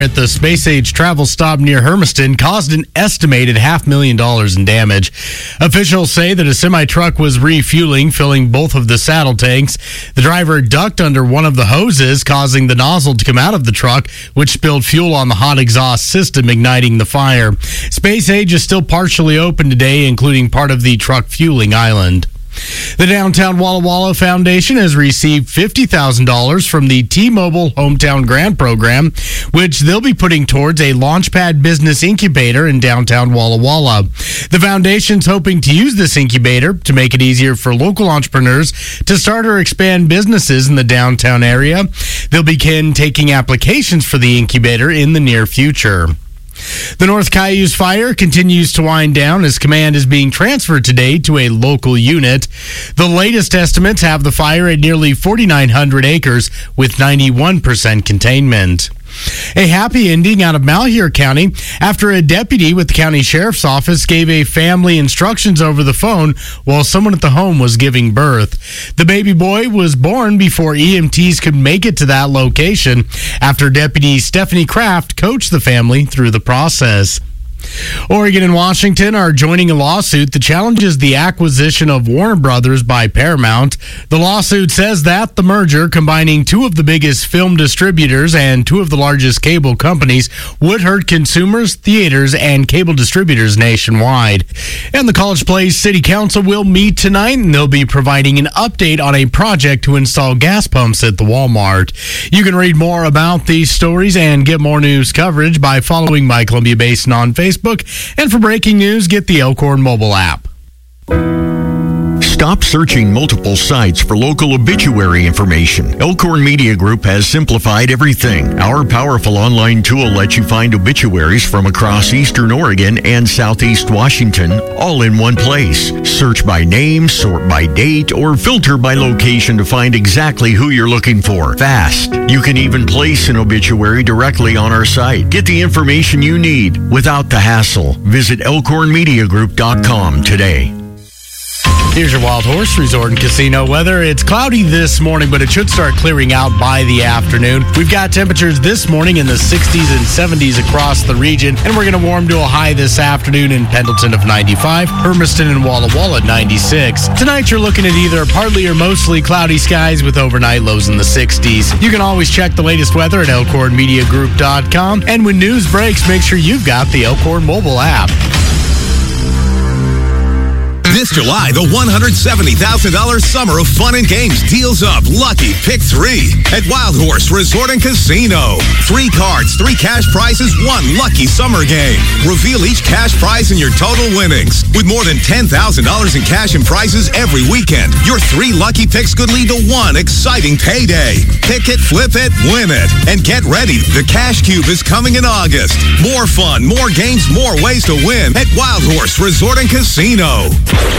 at the Space Age travel stop near Hermiston caused an estimated $500,000 in damage. Officials say that a semi-truck was refueling, filling both of the saddle tanks. The driver ducked under one of the hoses, causing the nozzle to come out of the truck, which spilled fuel on the hot exhaust system, igniting the fire. Space Age is still partially open today, including part of the truck fueling island. The Downtown Walla Walla Foundation has received $50,000 from the T-Mobile Hometown Grant Program, which they'll be putting towards a Launchpad business incubator in downtown Walla Walla. The foundation's hoping to use this incubator to make it easier for local entrepreneurs to start or expand businesses in the downtown area. They'll begin taking applications for the incubator in the near future. The North Cayuse fire continues to wind down as command is being transferred today to a local unit. The latest estimates have the fire at nearly 4,900 acres with 91% containment. A happy ending out of Malheur County after a deputy with the county sheriff's office gave a family instructions over the phone while someone at the home was giving birth. The baby boy was born before EMTs could make it to that location after Deputy Stephanie Kraft coached the family through the process. Oregon and Washington are joining a lawsuit that challenges the acquisition of Warner Brothers by Paramount. The lawsuit says that the merger, combining two of the biggest film distributors and two of the largest cable companies, would hurt consumers, theaters, and cable distributors nationwide. And the College Place City Council will meet tonight, and they'll be providing an update on a project to install gas pumps at the Walmart. You can read more about these stories and get more news coverage by following My Columbia Basin on Facebook. And for breaking news, get the Elkhorn mobile app. Stop searching multiple sites for local obituary information. Elkhorn Media Group has simplified everything. Our powerful online tool lets you find obituaries from across eastern Oregon and southeast Washington, all in one place. Search by name, sort by date, or filter by location to find exactly who you're looking for. Fast. You can even place an obituary directly on our site. Get the information you need without the hassle. Visit elkhornmediagroup.com today. Here's your Wild Horse Resort and Casino weather. It's cloudy this morning, but it should start clearing out by the afternoon. We've got temperatures this morning in the 60s and 70s across the region, and we're going to warm to a high this afternoon in Pendleton of 95, Hermiston and Walla Walla at 96. Tonight, you're looking at either partly or mostly cloudy skies with overnight lows in the 60s. You can always check the latest weather at elkhornmediagroup.com, and when news breaks, make sure you've got the Elkhorn mobile app. This July, the $170,000 Summer of Fun and Games deals up Lucky Pick 3 at Wild Horse Resort and Casino. 3 cards, 3 cash prizes, 1 lucky summer game. Reveal each cash prize and your total winnings. With more than $10,000 in cash and prizes every weekend, your 3 lucky picks could lead to 1 exciting payday. Pick it, flip it, win it. And get ready, the Cash Cube is coming in August. More fun, more games, more ways to win at Wild Horse Resort and Casino.